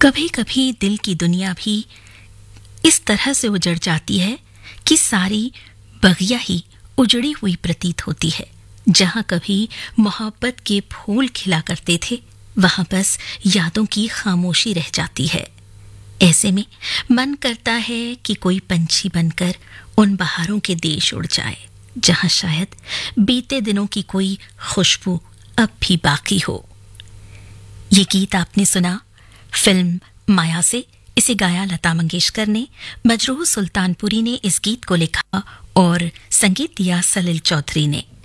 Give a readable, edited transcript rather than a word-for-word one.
कभी कभी दिल की दुनिया भी इस तरह से उजड़ जाती है कि सारी बगिया ही उजड़ी हुई प्रतीत होती है। जहां कभी मोहब्बत के फूल खिला करते थे, वहां बस यादों की खामोशी रह जाती है। ऐसे में मन करता है कि कोई पंछी बनकर उन बहारों के देश उड़ जाए, जहां शायद बीते दिनों की कोई खुशबू अब भी बाकी हो। ये गीत आपने सुना फिल्म माया से। इसे गाया लता मंगेशकर ने। मजरूह सुल्तानपुरी ने इस गीत को लिखा और संगीत दिया सलील चौधरी ने।